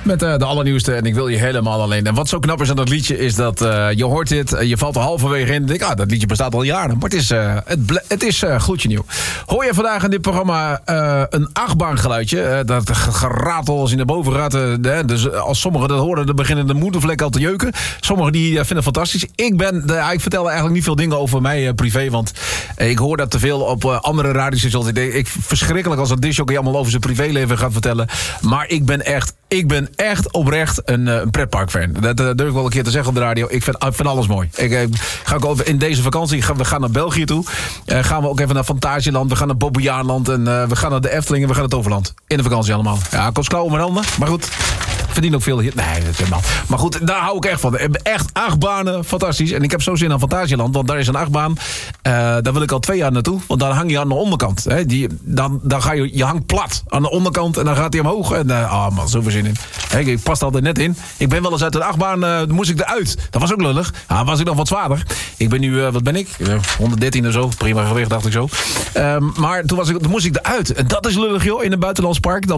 Met de allernieuwste en ik wil je helemaal alleen. En wat zo knap is aan dat liedje is dat je hoort dit, je valt er halverwege in en denk dat liedje bestaat al jaren. Maar het is gloedje nieuw. Hoor je vandaag in dit programma een achtbaangeluidje. Dat geratel als in de bovenraten. Dus als sommigen dat horen, dan beginnen de moedervlekken al te jeuken. Sommigen die vinden het fantastisch. Ik vertel eigenlijk niet veel dingen over mij privé, want ik hoor dat te veel op andere radiostations. Ik verschrikkelijk als een discjockey allemaal over zijn privéleven gaat vertellen. Maar ik ben echt oprecht een pretparkfan. Dat durf ik wel een keer te zeggen op de radio. Ik vind alles mooi. Ga ook over in deze vakantie. We gaan naar België toe. Gaan we ook even naar Fantasieland. We gaan naar Bobbejaanland. En we gaan naar de Efteling. En we gaan naar Toverland. In de vakantie allemaal. Ja, kost klauwen met handen. Maar goed. Verdien ook veel hier. Nee, dat is helemaal. Maar goed, daar hou ik echt van. Echt achtbanen, fantastisch. En ik heb zo zin aan Fantasieland, want daar is een achtbaan. Daar wil ik al 2 jaar naartoe. Want dan hang je aan de onderkant. Hè. Dan ga je hangt plat aan de onderkant en dan gaat hij omhoog. En man, zoveel zin in. Ik past altijd net in. Ik ben wel eens uit de achtbaan, moest ik eruit. Dat was ook lullig. Was ik nog wat zwaarder. Ik ben nu, wat ben ik? 113 of zo. Prima gewicht, dacht ik zo. Maar toen moest ik eruit. En dat is lullig, joh, in een buitenlands park.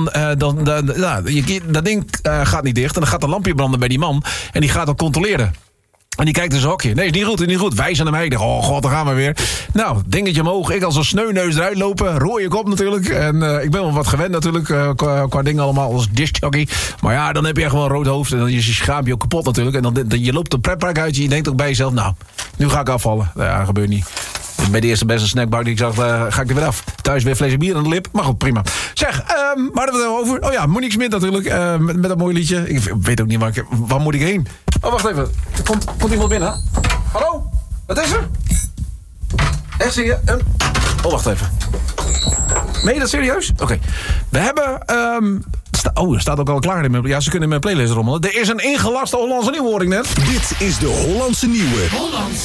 Dat ding gaat niet dicht. En dan gaat een lampje branden bij die man. En die gaat dat controleren. En die kijkt in zijn hokje. Nee, is niet goed. Wijzen naar mij. Oh god, daar gaan we weer. Nou, dingetje omhoog. Ik als een sneuneus eruit lopen. Rooie kop natuurlijk. En ik ben wel wat gewend natuurlijk. Qua dingen allemaal als discjockey. Maar ja, dan heb je echt wel een rood hoofd. En dan is je schaampje ook kapot natuurlijk. En dan je loopt de pretpark uit. En je denkt ook bij jezelf, nou, nu ga ik afvallen. Ja, dat gebeurt niet. Bij de eerste beste snackbar die ik zag, ga ik er weer af. Thuis weer vlees en bier aan de lip. Maar goed, prima. Zeg, waar hadden we het over? Oh ja, Monique Smit natuurlijk. Met dat mooie liedje. Ik weet ook niet waar moet ik heen. Oh, wacht even. Er komt iemand binnen. Hallo? Wat is er? Echt zie je? Oh, wacht even. Meen je dat serieus? Oké. We hebben... er staat ook al klaar. Ja, ze kunnen in mijn playlist rommelen. Er is een ingelaste Hollandse nieuwe, hoor ik net. Dit is de Hollandse nieuwe.